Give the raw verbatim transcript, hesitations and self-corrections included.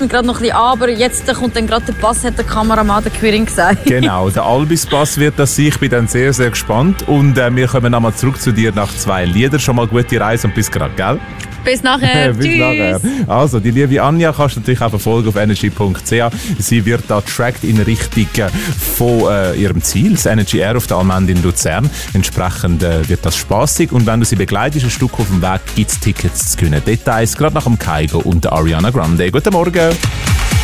mich gerade noch ein bisschen an, aber jetzt kommt dann gerade der Pass, hat der Kameramann der Quirin gesagt. Genau, der Albis-Pass wird das sein. Ich bin dann sehr, sehr gespannt. Und äh, wir kommen nochmal zurück zu dir nach zwei Liedern. Schon mal gute Reise und bis gerade, gell? Bis nachher. Bis Tschüss. nachher. Also, die liebe Anja kannst du natürlich auch verfolgen auf energy punkt c h. Sie wird da tracked in Richtung von äh, ihrem Ziel, das Energy Air auf der Allmende in Luzern. Entsprechend äh, wird das spaßig. Und wenn du sie begleitest, ein Stück auf dem Weg, gibt es Tickets zu gewinnen. Details gerade nach dem Kaigo und der Ariana Grande. Guten Morgen.